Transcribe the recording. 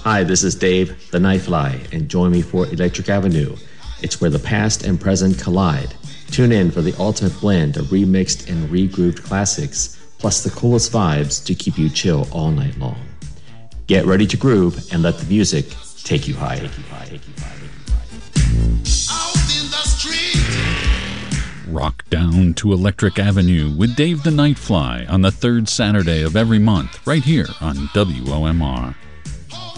Hi, this is Dave, the Nightfly, and join me for Electric Avenue. It's where the past and present collide. Tune in for the ultimate blend of remixed and regrooved classics, plus the coolest vibes to keep you chill all night long. Get ready to groove and let the music take you high. Rock down to Electric Avenue with Dave the Nightfly on the third Saturday of every month, right here on WOMR.